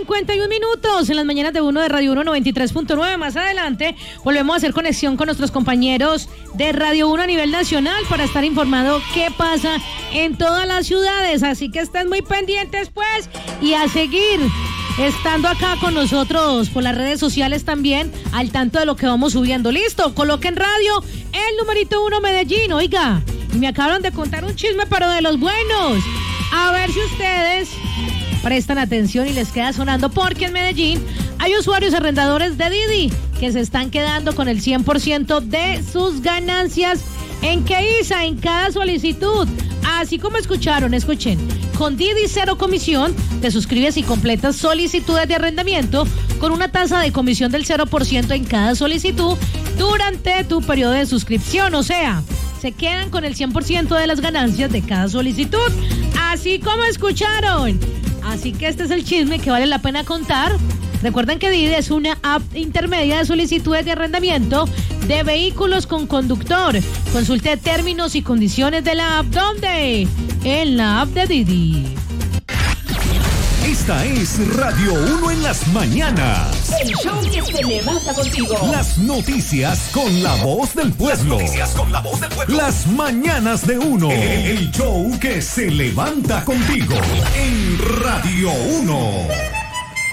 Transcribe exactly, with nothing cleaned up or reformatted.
cincuenta y un minutos en las mañanas de uno de Radio uno noventa y tres punto nueve. Más adelante volvemos a hacer conexión con nuestros compañeros de Radio uno a nivel nacional para estar informando qué pasa en todas las ciudades. Así que estén muy pendientes pues y a seguir estando acá con nosotros por las redes sociales también al tanto de lo que vamos subiendo. Listo, coloquen radio el numerito uno Medellín. Oiga, y me acaban de contar un chisme pero de los buenos. A ver si ustedes prestan atención y les queda sonando, porque en Medellín hay usuarios arrendadores de Didi que se están quedando con el cien por ciento de sus ganancias. ¿En qué Isa? En cada solicitud. Así como escucharon, escuchen. Con Didi cero comisión, te suscribes y completas solicitudes de arrendamiento con una tasa de comisión del cero por ciento en cada solicitud durante tu periodo de suscripción. O sea, se quedan con el cien por ciento de las ganancias de cada solicitud. Así como escucharon. Así que este es el chisme que vale la pena contar. Recuerden que Didi es una app intermedia de solicitudes de arrendamiento de vehículos con conductor. Consulte términos y condiciones de la app. ¿Dónde? En la app de Didi. Esta es Radio uno en las mañanas. El show que se levanta contigo. Las noticias con la voz del pueblo. Las noticias con la voz del pueblo. Las mañanas de uno. El show que se levanta contigo en Radio uno.